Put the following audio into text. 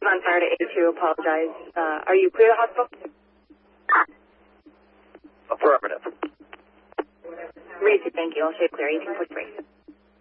on fire to A2, apologize. Are you clear to hospital? Affirmative. Read, thank you. I'll say clear, 18.3.